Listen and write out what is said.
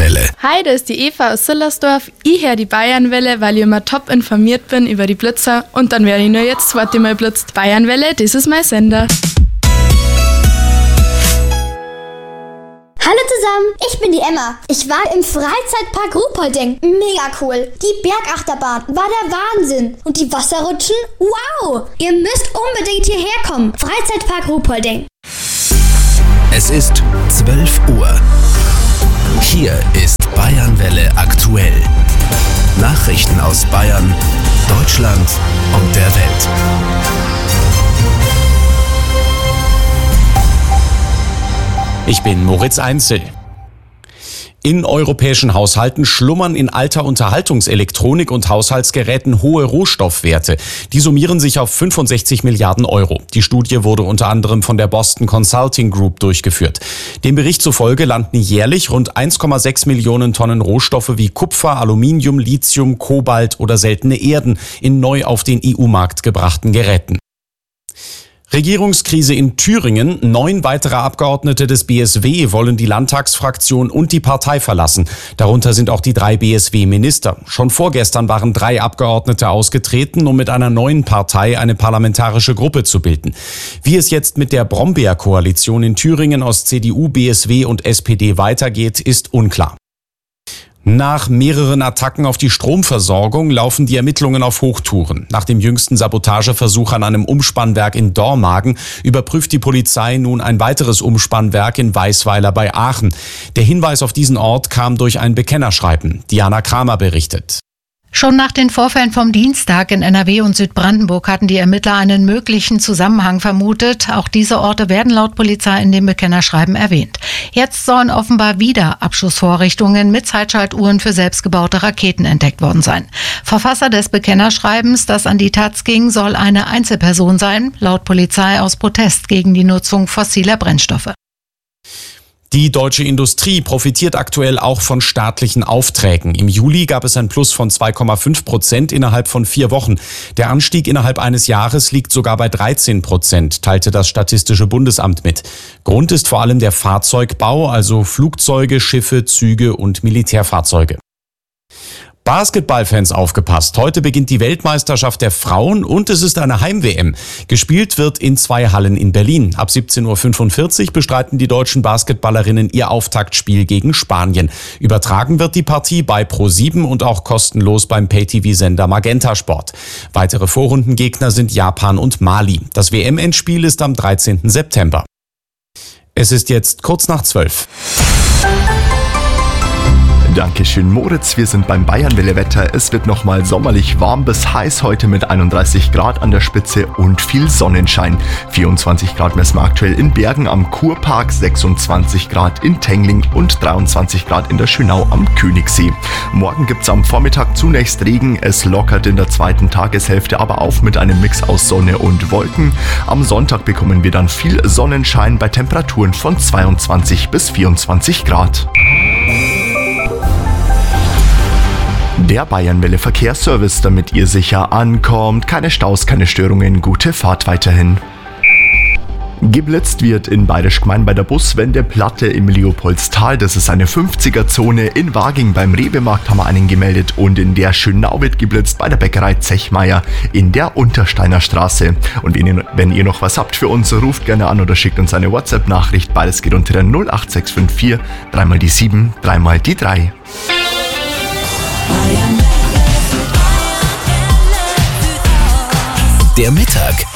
Bayernwelle. Hi, da ist die Eva aus Sillersdorf. Ich höre die Bayernwelle, weil ich immer top informiert bin über die Blitzer und dann werde ich nur jetzt das zweite Mal blitzt. Bayernwelle, das ist mein Sender. Hallo zusammen, ich bin die Emma. Ich war im Freizeitpark Ruhpolding. Mega cool. Die Bergachterbahn war der Wahnsinn. Und die Wasserrutschen? Wow! Ihr müsst unbedingt hierher kommen. Freizeitpark Ruhpolding. Es ist 12 Uhr. Hier ist Bayernwelle aktuell. Nachrichten aus Bayern, Deutschland und der Welt. Ich bin Moritz Einzel. In europäischen Haushalten schlummern in alter Unterhaltungselektronik und Haushaltsgeräten hohe Rohstoffwerte. Die summieren sich auf 65 Milliarden Euro. Die Studie wurde unter anderem von der Boston Consulting Group durchgeführt. Dem Bericht zufolge landen jährlich rund 1,6 Millionen Tonnen Rohstoffe wie Kupfer, Aluminium, Lithium, Kobalt oder seltene Erden in neu auf den EU-Markt gebrachten Geräten. Regierungskrise in Thüringen. 9 weitere Abgeordnete des BSW wollen die Landtagsfraktion und die Partei verlassen. Darunter sind auch die 3 BSW-Minister. Schon vorgestern waren 3 Abgeordnete ausgetreten, um mit einer neuen Partei eine parlamentarische Gruppe zu bilden. Wie es jetzt mit der Brombeer-Koalition in Thüringen aus CDU, BSW und SPD weitergeht, ist unklar. Nach mehreren Attacken auf die Stromversorgung laufen die Ermittlungen auf Hochtouren. Nach dem jüngsten Sabotageversuch an einem Umspannwerk in Dormagen überprüft die Polizei nun ein weiteres Umspannwerk in Weisweiler bei Aachen. Der Hinweis auf diesen Ort kam durch ein Bekennerschreiben. Diana Kramer berichtet. Schon nach den Vorfällen vom Dienstag in NRW und Südbrandenburg hatten die Ermittler einen möglichen Zusammenhang vermutet. Auch diese Orte werden laut Polizei in dem Bekennerschreiben erwähnt. Jetzt sollen offenbar wieder Abschussvorrichtungen mit Zeitschaltuhren für selbstgebaute Raketen entdeckt worden sein. Verfasser des Bekennerschreibens, das an die Taz ging, soll eine Einzelperson sein, laut Polizei aus Protest gegen die Nutzung fossiler Brennstoffe. Die deutsche Industrie profitiert aktuell auch von staatlichen Aufträgen. Im Juli gab es ein Plus von 2,5% innerhalb von 4 Wochen. Der Anstieg innerhalb eines Jahres liegt sogar bei 13%, teilte das Statistische Bundesamt mit. Grund ist vor allem der Fahrzeugbau, also Flugzeuge, Schiffe, Züge und Militärfahrzeuge. Basketballfans aufgepasst. Heute beginnt die Weltmeisterschaft der Frauen und es ist eine Heim-WM. Gespielt wird in 2 Hallen in Berlin. Ab 17:45 Uhr bestreiten die deutschen Basketballerinnen ihr Auftaktspiel gegen Spanien. Übertragen wird die Partie bei Pro7 und auch kostenlos beim Pay-TV-Sender Magenta Sport. Weitere Vorrundengegner sind Japan und Mali. Das WM-Endspiel ist am 13. September. Es ist jetzt kurz nach 12. Dankeschön, Moritz. Wir sind beim Bayernwelle-Wetter. Es wird nochmal sommerlich warm bis heiß heute mit 31 Grad an der Spitze und viel Sonnenschein. 24 Grad messen wir aktuell in Bergen am Kurpark, 26 Grad in Tengling und 23 Grad in der Schönau am Königssee. Morgen gibt es am Vormittag zunächst Regen. Es lockert in der zweiten Tageshälfte aber auf mit einem Mix aus Sonne und Wolken. Am Sonntag bekommen wir dann viel Sonnenschein bei Temperaturen von 22 bis 24 Grad. Der Bayernwelle Verkehrsservice, damit ihr sicher ankommt. Keine Staus, keine Störungen, gute Fahrt weiterhin. Geblitzt wird in Bayerisch-Gmein bei der Buswende Platte im Leopoldstal. Das ist eine 50er-Zone. In Waging beim Rewe-Markt haben wir einen gemeldet und in der Schönau wird geblitzt bei der Bäckerei Zechmeier in der Untersteiner Straße. Und wenn ihr noch was habt für uns, ruft gerne an oder schickt uns eine WhatsApp-Nachricht. Beides geht unter der 08654 3 die 7, 3 die 3. Der Mittag